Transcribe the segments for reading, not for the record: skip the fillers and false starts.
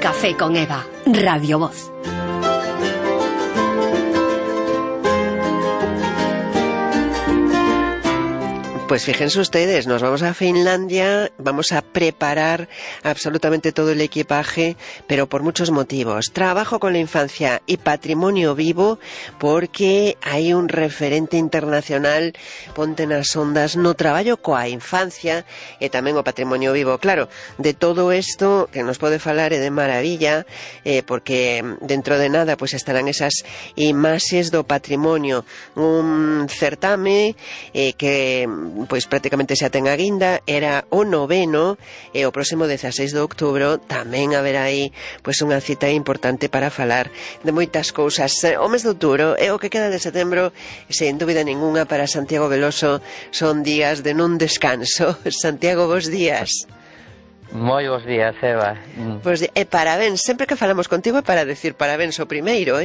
Café con Eva, Radio Voz. Pues fíjense ustedes, nos vamos a Finlandia, vamos a preparar absolutamente todo el equipaje, pero por muchos motivos. Trabajo con la infancia y patrimonio vivo, porque hai un referente internacional, ponte nas ondas, no traballo coa infancia e tamén o patrimonio vivo. Claro, de todo isto que nos pode falar é de maravilla, porque dentro de nada pues estarán esas imaxes do patrimonio, un certame que pois prácticamente xa ten a guinda, era o 9º, e o próximo 16 de outubro tamén haberá aí pois unha cita importante para falar de moitas cousas. O mes de outubro e o que queda de setembro, sen dúbida ninguna, para Santiago Veloso son días de non descanso. Santiago, bos días. Moi bons días, Eva. Pois, parabéns, sempre que falamos contigo é para decir parabéns o primeiro,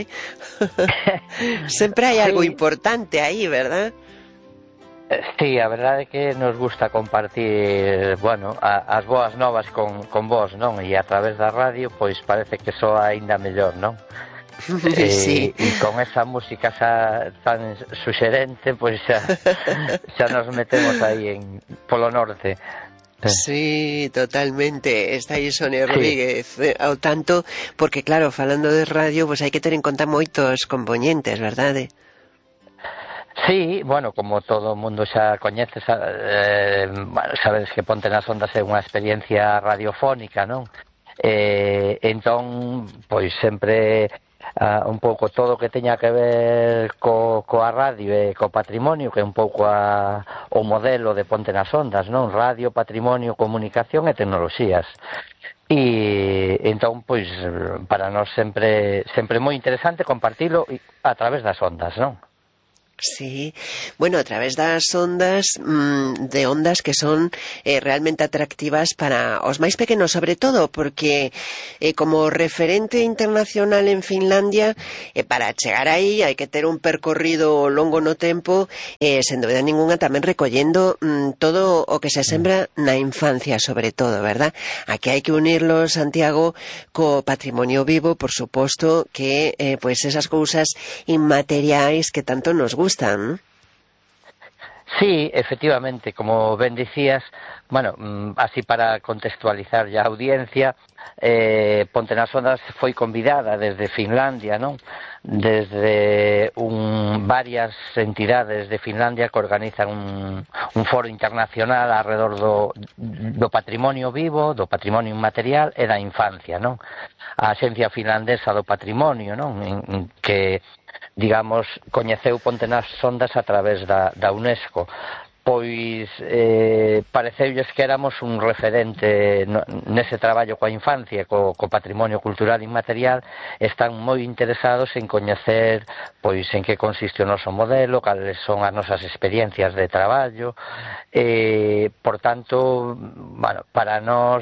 sempre hai algo importante aí, verdad? Sí, a verdade é que nos gusta compartir, bueno, as boas novas con vos, non? E a través da radio, pois parece que soa aínda mellor, non? Sí. E con esa música tan suxerente, pois xa nos metemos aí polo norte. Sí, totalmente. Está aí Sonia Rodríguez ao tanto, porque claro, falando de radio, pois hai que ter en conta moitos componentes, verdade? Sí, bueno, como todo o mundo xa coñece, sabedes que Ponte nas Ondas é unha experiencia radiofónica, non? Entón, pois sempre un pouco todo o que teña que ver coa radio e co patrimonio, que é un pouco o modelo de Ponte nas Ondas, non? Radio, patrimonio, comunicación e tecnoloxías. E entón, pois, para nós sempre moi interesante compartilo a través das ondas, non? Sí, bueno, a través das ondas, de ondas que son realmente atractivas para os máis pequenos, sobre todo, porque como referente internacional en Finlandia, para chegar aí hai que ter un percorrido longo no tempo, sen dúbida ninguna tamén recollendo todo o que se sembra na infancia, sobre todo, verdad? Aquí hai que unirlo, Santiago, co patrimonio vivo, por suposto, que pois esas cousas inmateriais que tanto nos gustan. Sí, efectivamente, como ben dicías, bueno, así para contextualizar ya a audiencia, Ponte nas Ondas foi convidada desde Finlandia, non? Desde varias entidades de Finlandia que organizan un foro internacional alrededor do patrimonio vivo, do patrimonio inmaterial e da infancia, non? A Axencia Finlandesa do Patrimonio, non? Que, digamos, coñeceu Ponte nas Ondas a través da UNESCO. Pois pareceulles que éramos un referente nese traballo coa infancia, co patrimonio cultural inmaterial. Están moi interesados en coñecer pois en que consiste o noso modelo, cales son as nosas experiencias de traballo, por tanto, bueno, para nós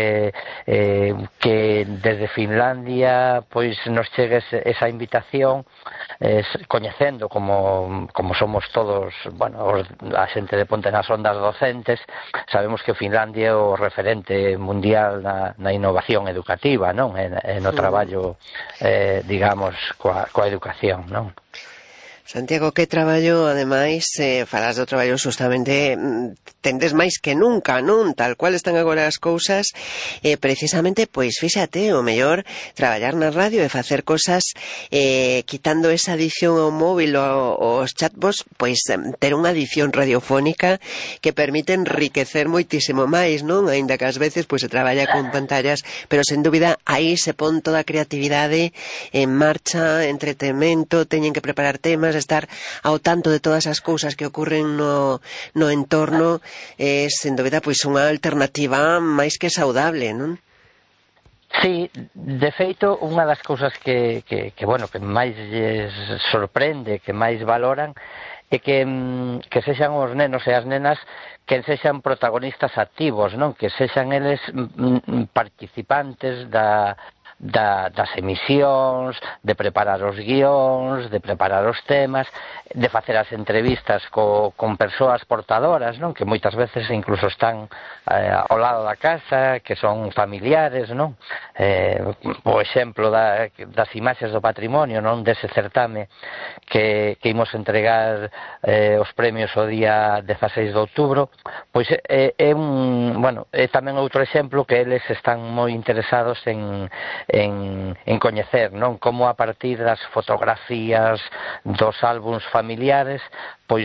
que desde Finlandia pois nos chegue esa invitación, coñecendo como somos todos, bueno, a xente de Ponte nas Ondas docentes, sabemos que Finlandia é o referente mundial na innovación educativa, non? E no traballo, digamos, coa educación, non? Santiago, que traballo, ademais, falas do traballo justamente, tendes máis que nunca, non? Tal cual están agora as cousas, precisamente, pois, fíxate, o mellor traballar na radio e facer cosas, quitando esa adición ao móvil ou aos chatbots, pois, ter unha adición radiofónica que permite enriquecer moitísimo máis, non? Aínda que ás veces, pois, se traballa con pantallas, pero, sen dúbida, aí se pon toda a creatividade en marcha, entretemento, teñen que preparar temas, estar ao tanto de todas as cousas que ocurren no entorno, sen dúbida, pois unha alternativa máis que saudable, non? Sí, de feito, unha das cousas que máis lles sorprende, que máis valoran, é que sexan os nenos e as nenas que sexan protagonistas activos, non? Que sexan eles participantes das emisións, de preparar os guións, de preparar os temas, de facer as entrevistas con persoas portadoras, non? Que moitas veces incluso están ao lado da casa, que son familiares, non? O exemplo das imaxes do patrimonio, non? Dese certame que imos entregar os premios o día 16 de outubro, pois é tamén outro exemplo que eles están moi interesados en coñecer, non? Como a partir das fotografías dos álbums familiares pois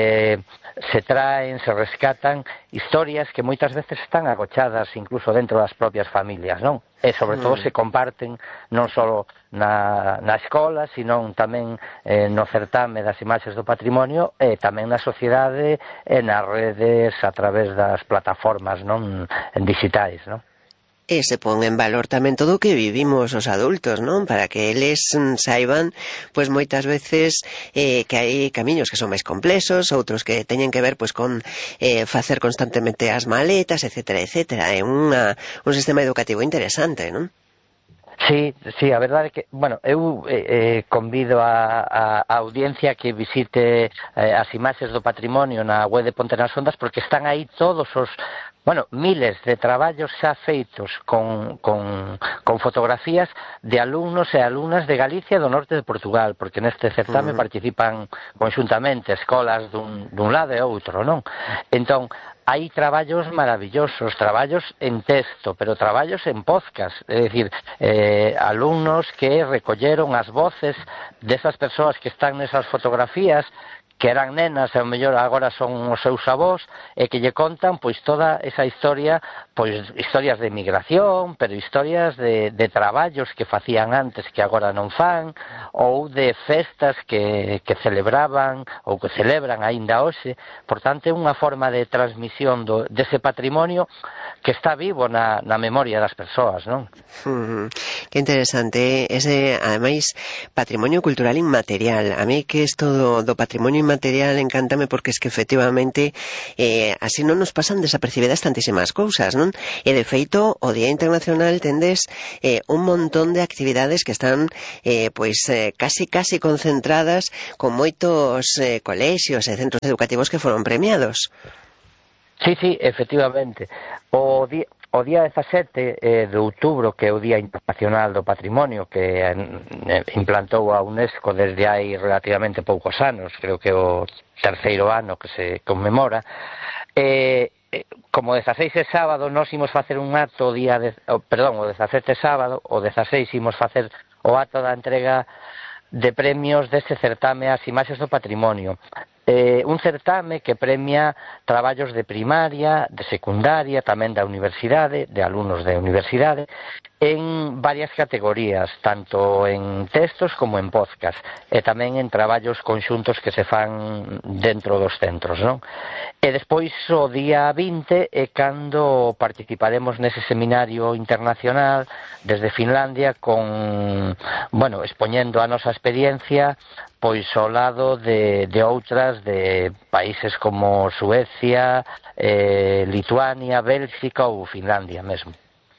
se traen, se rescatan historias que moitas veces están agochadas incluso dentro das propias familias, non? E sobre todo se comparten non só na escola, sino tamén no certame das imaxes do patrimonio e tamén na sociedade e nas redes a través das plataformas, non, digitais, non? E se pon en valor tamén todo o que vivimos os adultos, non? Para que eles saiban, pois moitas veces que hai camiños que son máis complexos, outros que teñen que ver pois con facer constantemente as maletas, etcétera, etcétera. É un sistema educativo interesante, non? Sí, a verdade é que, bueno, eu convido a audiencia que visite as imaxes do patrimonio na web de Ponte nas Ondas, porque están aí todos os miles de traballos xa feitos con fotografías de alumnos e alumnas de Galicia e do norte de Portugal, porque neste certame participan conxuntamente escolas dun lado e outro, non? Entón, hai traballos maravillosos, traballos en texto, pero traballos en podcast, é dicir, alumnos que recolleron as voces desas persoas que están nesas fotografías, que eran nenas e ao mellor agora son os seus avós, e que lle contan pois toda esa historia, pois historias de migración, pero historias de traballos que facían antes que agora non fan, ou de festas que celebraban ou que celebran aínda hoxe. Por tanto, é unha forma de transmisión dese patrimonio que está vivo na memoria das persoas, non? Que interesante, ese, ademais, patrimonio cultural inmaterial. A mí que isto do patrimonio inmaterial encántame porque es que efectivamente así non nos pasan desapercibidas tantísimas cousas, non? E de feito, o Día Internacional tendes un montón de actividades que están casi concentradas con moitos colexios e centros educativos que foron premiados. Sí, efectivamente. O día 17 de outubro, que é o Día Internacional do Patrimonio, que implantou a UNESCO desde hai relativamente poucos anos, creo que é o terceiro ano que se conmemora, como o 16 é sábado, nós imos facer un acto o 17 sábado, o 16 imos facer o acto da entrega de premios deste certame ás imaxes do patrimonio. Un certame que premia traballos de primaria, de secundaria, tamén da universidade, de alumnos de universidade, en varias categorías, tanto en textos como en podcast, e tamén en traballos conxuntos que se fan dentro dos centros, non? E despois o día 20 é cando participaremos nese seminario internacional desde Finlandia expoñendo a nosa experiencia pois ao lado de outras de países como Suecia, Lituania, Bélxica ou Finlandia mesmo.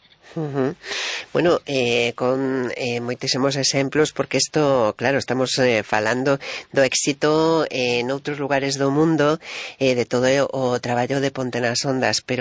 Bueno, con moitísimos exemplos, porque isto, claro, estamos falando do éxito en outros lugares do mundo de todo o traballo de Ponte nas Ondas, pero